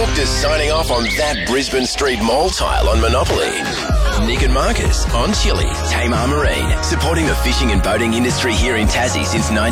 Hooked signing off on that Brisbane Street Mall tile on Monopoly. Nick and Marcus on Chili, Tamar Marine, supporting the fishing and boating industry here in Tassie since 19...